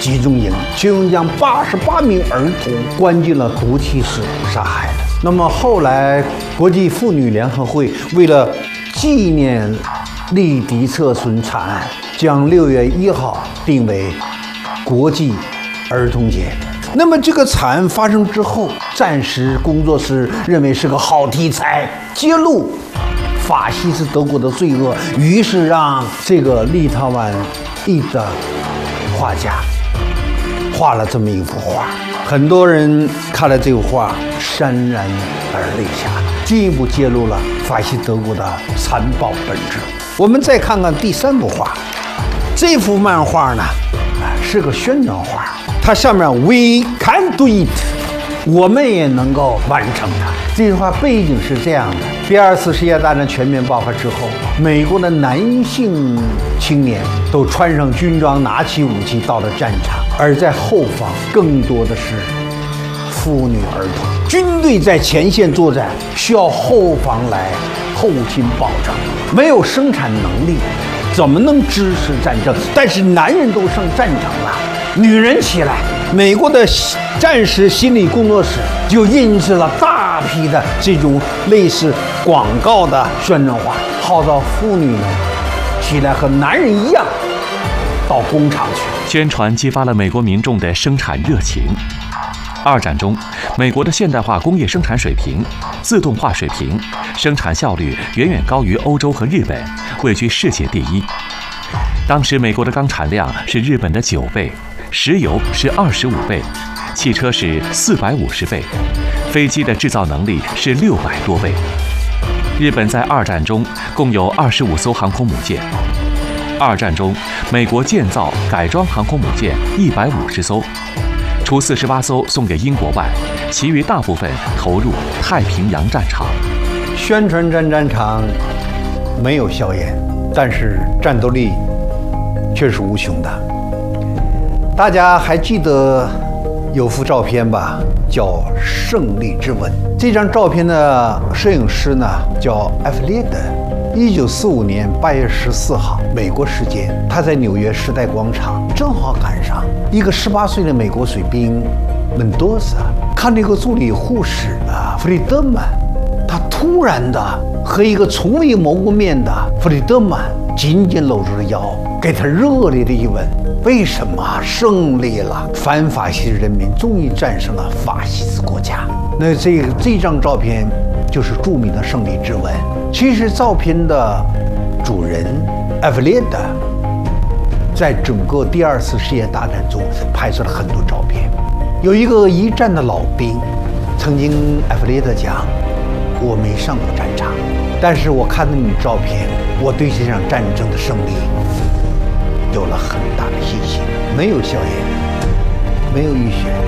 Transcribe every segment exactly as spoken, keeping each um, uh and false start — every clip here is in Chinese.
集中营，其中将八十八名儿童关进了毒气室杀害了。那么后来，国际妇女联合会为了纪念利迪策孙惨案，将六月一号定为国际儿童节。那么这个惨案发生之后，战时工作室认为是个好题材，揭露法西斯德国的罪恶，于是让这个立陶宛裔的画家画了这么一幅画。很多人看了这幅画，潸然而泪下，进一步揭露了法西德国的残暴本质。我们再看看第三幅画，这幅漫画呢，是个宣传画，它上面 "We can do it"， 我们也能够完成它。这句话背景是这样的：第二次世界大战全面爆发之后，美国的男性青年都穿上军装，拿起武器到了战场，而在后方更多的是妇女儿童。军队在前线作战，需要后方来后勤保障，没有生产能力，怎么能支持战争？但是男人都上战场了，女人起来。美国的战时心理工作室就印制了大批的这种类似广告的宣传画，号召妇女们起来和男人一样到工厂去。 宣传激发了美国民众的生产热情。二战中，美国的现代化工业生产水平、自动化水平、生产效率远远高于欧洲和日本，位居世界第一。当时美国的钢产量是日本的九倍，石油是二十五倍，汽车是四百五十倍，飞机的制造能力是六百多倍。日本在二战中共有二十五艘航空母舰。二战中，美国建造改装航空母舰一百五十艘，除四十八艘送给英国外，其余大部分投入太平洋战场。 宣传战战场没有硝烟，但是战斗力却是无穷的。大家还记得有幅照片吧，叫《胜利之吻》。这张照片的摄影师呢叫埃弗列德。一九四五年八月十四号，美国时间，他在纽约时代广场，正好赶上一个十八岁的美国水兵门多萨看这个助理护士啊弗里德曼，他突然的和一个从未谋过面的弗里德曼紧紧搂住了腰，给他热烈的一吻。为什么胜利了？反法西斯人民终于战胜了法西斯国家。那这个这张照片就是著名的胜利之吻。其实照片的主人埃弗列德在整个第二次世界大战中拍摄了很多照片。有一个一战的老兵曾经埃弗列德讲，我没上过战场，但是我看到你照片，我对这场战争的胜利有了很大的信心。没有硝烟，没有浴血，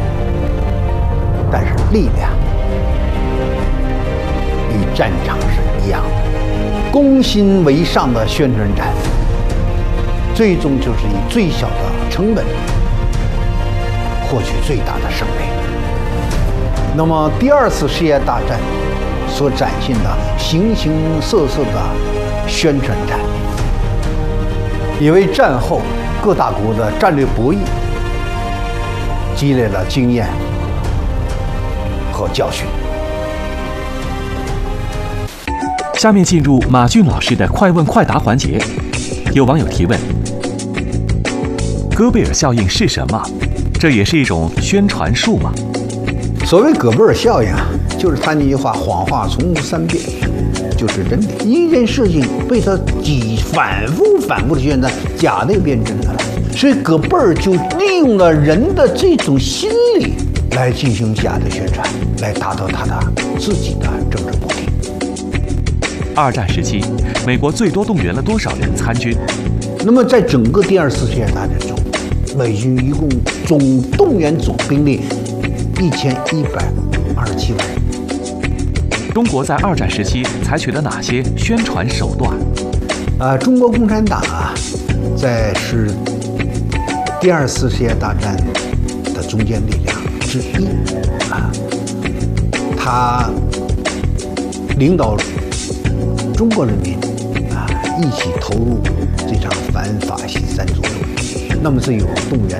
但是力量与战场是一样的。攻心为上的宣传战，最终就是以最小的成本获取最大的胜利。那么第二次世界大战所展现的形形色色的宣传战，也为战后各大国的战略博弈积累了经验和教训。 下面进入马俊老师的快问快答环节。有网友提问：戈贝尔效应是什么？这也是一种宣传术吗？ 所谓戈贝尔效应啊，就是他那句话：谎话重复三遍就是真的。一件事情被他几反复反复的宣传，假的变真的了。所以戈贝尔就利用了人的这种心理来进行假的宣传，来达到他的自己的政治目的。 二战时期，美国最多动员了多少人参军？ 那么在整个第二次世界大战中，美军一共总动员总兵力一千一百二十七万人。 中国在二战时期采取了哪些宣传手段？ 啊，中国共产党啊，在是第二次世界大战的中坚力量之一啊，他领导中国人民啊一起投入这场反法西斯战争中，那么这有动员